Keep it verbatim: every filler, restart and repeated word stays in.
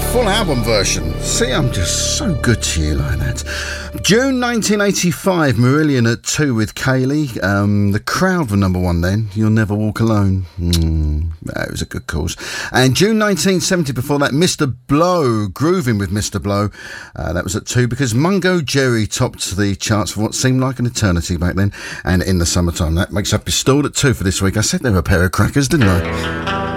full album version. See, I'm just so good to you like that. June nineteen eighty-five, Marillion at two with Kaylee. Um, the Crowd were number one then. You'll Never Walk Alone. Mm, that was a good cause. And June nineteen seventy, before that, Mister Blow, Grooving with Mister Blow. Uh, that was at two because Mungo Jerry topped the charts for what seemed like an eternity back then. And In the Summertime. That makes up your stalled at two for this week. I said they were a pair of crackers, didn't I?